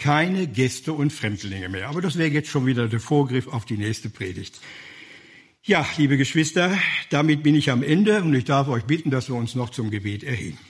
keine Gäste und Fremdlinge mehr. Aber das wäre jetzt schon wieder der Vorgriff auf die nächste Predigt. Ja, liebe Geschwister, damit bin ich am Ende und ich darf euch bitten, dass wir uns noch zum Gebet erheben.